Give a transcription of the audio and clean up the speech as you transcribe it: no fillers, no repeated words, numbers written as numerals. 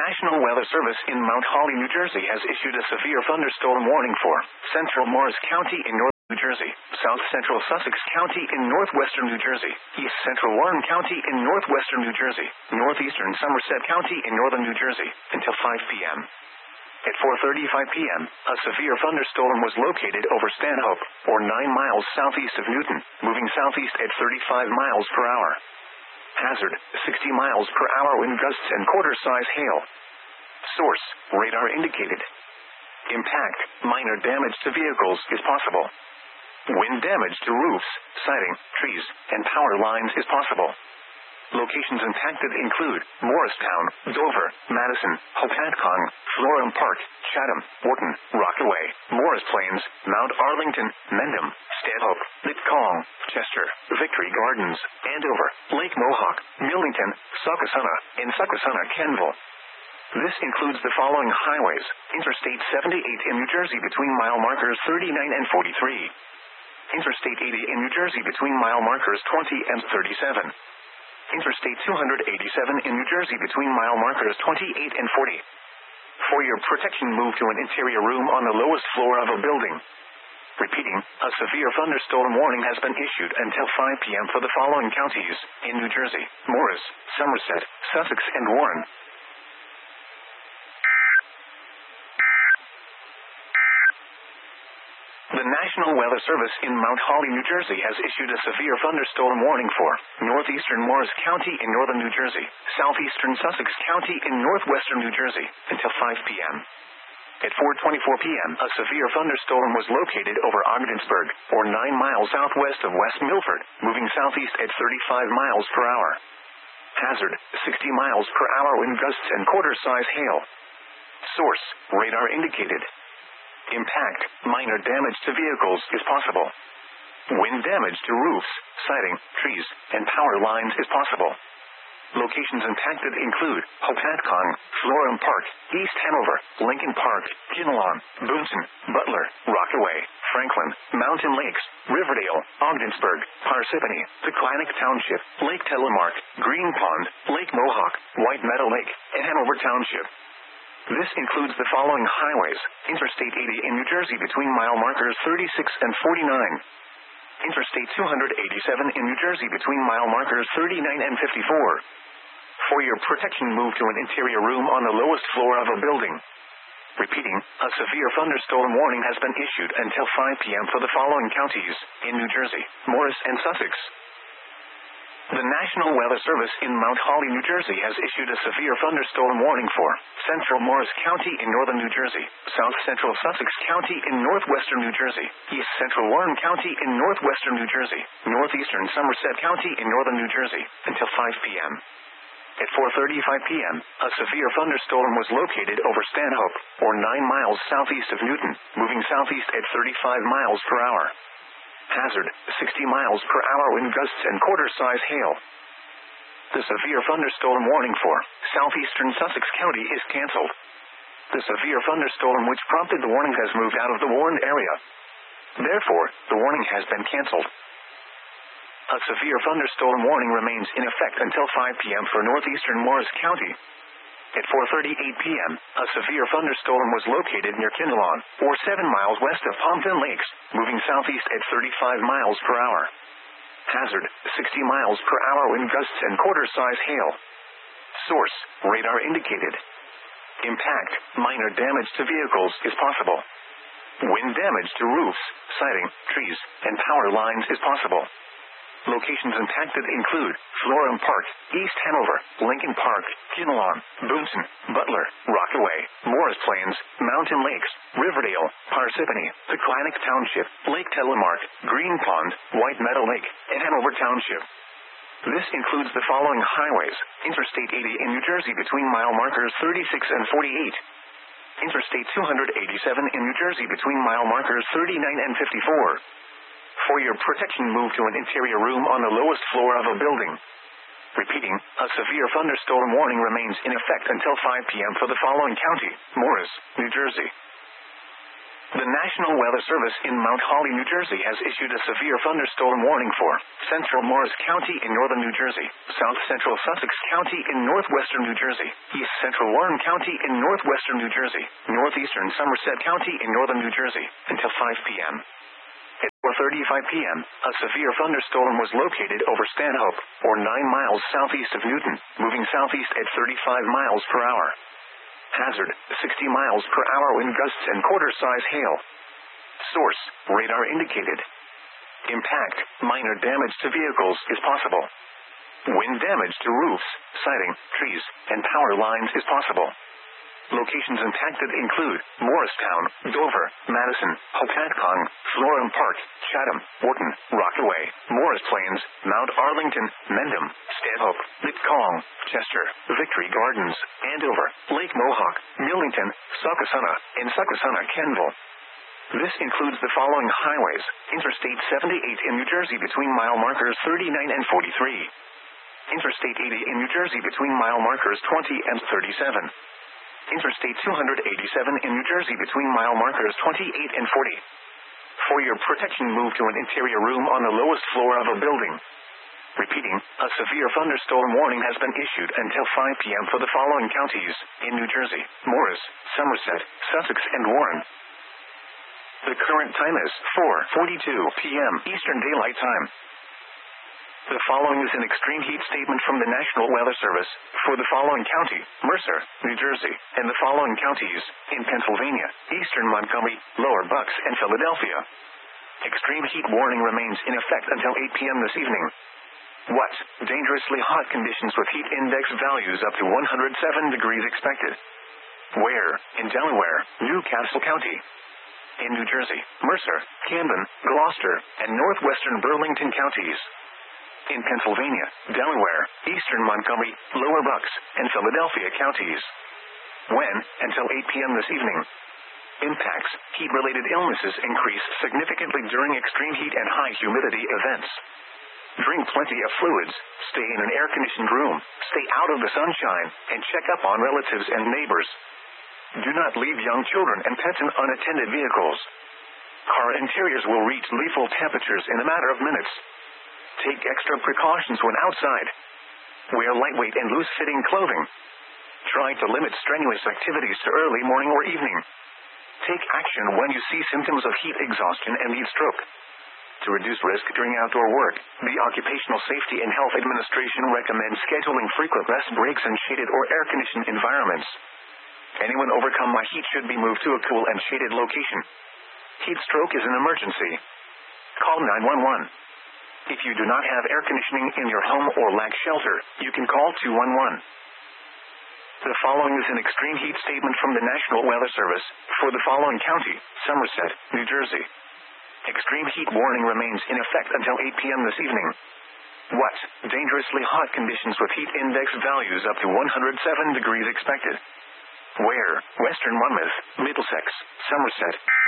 National Weather Service in Mount Holly, New Jersey has issued a severe thunderstorm warning for central Morris County in northern New Jersey, south central Sussex County in northwestern New Jersey, east central Warren County in northwestern New Jersey, northeastern Somerset County in northern New Jersey, until 5 p.m. At 4:35 p.m., a severe thunderstorm was located over Stanhope, or 9 miles southeast of Newton, moving southeast at 35 miles per hour. Hazard, 60 miles per hour wind gusts and quarter-size hail. Source, radar indicated. Impact, minor damage to vehicles is possible. Wind damage to roofs, siding, trees, and power lines is possible. Locations impacted include Morristown, Dover, Madison, Hopatcong, Florham Park, Chatham, Wharton, Rockaway, Morris Plains, Mount Arlington, Mendham, Stanhope, Litcong, Chester, Victory Gardens, Andover, Lake Mohawk, Millington, Susquehanna, and Susquehanna-Kenville. This includes the following highways: Interstate 78 in New Jersey between mile markers 39 and 43. Interstate 80 in New Jersey between mile markers 20 and 37. Interstate 287 in New Jersey between mile markers 28 and 40. For your protection, move to an interior room on the lowest floor of a building. Repeating, a severe thunderstorm warning has been issued until 5 p.m. for the following counties in New Jersey: Morris, Somerset, Sussex, and Warren. The National Weather Service in Mount Holly, New Jersey has issued a severe thunderstorm warning for northeastern Morris County in northern New Jersey, southeastern Sussex County in northwestern New Jersey, until 5 p.m. At 4:24 p.m., a severe thunderstorm was located over Ogdensburg, or 9 miles southwest of West Milford, moving southeast at 35 miles per hour. Hazard, 60 miles per hour wind gusts and quarter-size hail. Source, radar indicated. Impact, minor damage to vehicles is possible. Wind damage to roofs, siding, trees, and power lines is possible. Locations impacted include Hopatcong, Florham Park, East Hanover, Lincoln Park, Kinnelon, Boonton, Butler, Rockaway, Franklin, Mountain Lakes, Riverdale, Ogdensburg, Parsippany, Taconic Township, Lake Telemark, Green Pond, Lake Mohawk, White Meadow Lake, and Hanover Township. This includes the following highways: Interstate 80 in New Jersey between mile markers 36 and 49. Interstate 287 in New Jersey between mile markers 39 and 54. For your protection, move to an interior room on the lowest floor of a building. Repeating, a severe thunderstorm warning has been issued until 5 p.m. for the following counties in New Jersey: Morris and Sussex. The National Weather Service in Mount Holly, New Jersey has issued a severe thunderstorm warning for central Morris County in northern New Jersey, south central Sussex County in northwestern New Jersey, east central Warren County in northwestern New Jersey, northeastern Somerset County in northern New Jersey, until 5 p.m. At 4:35 p.m., a severe thunderstorm was located over Stanhope, or 9 miles southeast of Newton, moving southeast at 35 miles per hour. Hazard, 60 miles per hour wind gusts and quarter-size hail. The severe thunderstorm warning for southeastern Sussex County is canceled. The severe thunderstorm which prompted the warning has moved out of the warned area. Therefore, the warning has been canceled. A severe thunderstorm warning remains in effect until 5 p.m. for northeastern Morris County. At 4:38 p.m., a severe thunderstorm was located near Kinnelon, or 7 miles west of Pompton Lakes, moving southeast at 35 miles per hour. Hazard, 60 miles per hour wind gusts and quarter-size hail. Source, radar indicated. Impact, minor damage to vehicles is possible. Wind damage to roofs, siding, trees, and power lines is possible. Locations impacted include Florham Park, East Hanover, Lincoln Park, Kinnelon, Boonton, Butler, Rockaway, Morris Plains, Mountain Lakes, Riverdale, Parsippany, Taconic Township, Lake Telemark, Green Pond, White Meadow Lake, and Hanover Township. This includes the following highways: Interstate 80 in New Jersey between mile markers 36 and 48. Interstate 287 in New Jersey between mile markers 39 and 54. For your protection, move to an interior room on the lowest floor of a building. Repeating, a severe thunderstorm warning remains in effect until 5 p.m. for the following county: Morris, New Jersey. The National Weather Service in Mount Holly, New Jersey has issued a severe thunderstorm warning for central Morris County in northern New Jersey, south central Sussex County in northwestern New Jersey, east central Warren County in northwestern New Jersey, northeastern Somerset County in northern New Jersey, until 5 p.m. At 4:35 p.m., a severe thunderstorm was located over Stanhope, or 9 miles southeast of Newton, moving southeast at 35 miles per hour. Hazard, 60 miles per hour wind gusts and quarter-size hail. Source, radar indicated. Impact, minor damage to vehicles is possible. Wind damage to roofs, siding, trees, and power lines is possible. Locations impacted include Morristown, Dover, Madison, Hopatcong, Florham Park, Chatham, Wharton, Rockaway, Morris Plains, Mount Arlington, Mendham, Stanhope, Litcong, Chester, Victory Gardens, Andover, Lake Mohawk, Millington, Susquehanna, and Susquehanna-Kenville. This includes the following highways: Interstate 78 in New Jersey between mile markers 39 and 43. Interstate 80 in New Jersey between mile markers 20 and 37. Interstate 287 in New Jersey between mile markers 28 and 40. For your protection, move to an interior room on the lowest floor of a building. Repeating, a severe thunderstorm warning has been issued until 5 p.m. for the following counties in New Jersey: Morris, Somerset, Sussex, and Warren. The current time is 4:42 p.m. Eastern Daylight Time. The following is an extreme heat statement from the National Weather Service for the following county: Mercer, New Jersey, and the following counties in Pennsylvania, eastern Montgomery, lower Bucks, and Philadelphia. Extreme heat warning remains in effect until 8 p.m. this evening. What? Dangerously hot conditions with heat index values up to 107 degrees expected. Where? In Delaware, Newcastle County. In New Jersey, Mercer, Camden, Gloucester, and northwestern Burlington counties. In Pennsylvania, Delaware, eastern Montgomery, lower Bucks, and Philadelphia counties. When? Until 8 p.m. this evening. Impacts: heat-related illnesses increase significantly during extreme heat and high humidity events. Drink plenty of fluids, stay in an air-conditioned room, stay out of the sunshine, and check up on relatives and neighbors. Do not leave young children and pets in unattended vehicles. Car interiors will reach lethal temperatures in a matter of minutes. Take extra precautions when outside. Wear lightweight and loose-fitting clothing. Try to limit strenuous activities to early morning or evening. Take action when you see symptoms of heat exhaustion and heat stroke. To reduce risk during outdoor work, the Occupational Safety and Health Administration recommends scheduling frequent rest breaks in shaded or air-conditioned environments. Anyone overcome by heat should be moved to a cool and shaded location. Heat stroke is an emergency. Call 911. If you do not have air conditioning in your home or lack shelter, you can call 211. The following is an extreme heat statement from the National Weather Service for the following county: Somerset, New Jersey. Extreme heat warning remains in effect until 8 p.m. this evening. What? Dangerously hot conditions with heat index values up to 107 degrees expected. Where? Western Monmouth, Middlesex, Somerset.